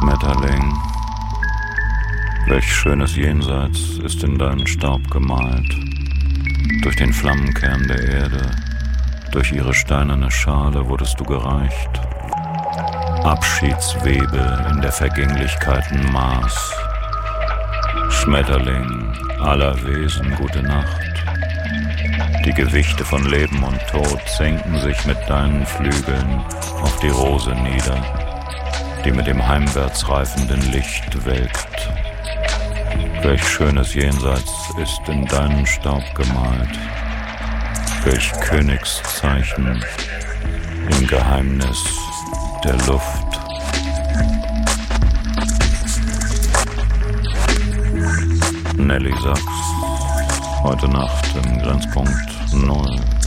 Schmetterling, welch schönes Jenseits ist in deinen Staub gemalt, durch den Flammenkern der Erde, durch ihre steinerne Schale wurdest du gereicht. Abschiedswebe in der Vergänglichkeiten Maß. Schmetterling aller Wesen, gute Nacht. Die Gewichte von Leben und Tod senken sich mit deinen Flügeln auf die Rose nieder, die mit dem heimwärts reifenden Licht welkt. Welch schönes Jenseits ist in deinen Staub gemalt, welch Königszeichen im Geheimnis der Luft. Nelly Sachs, heute Nacht im Grenzpunkt 0.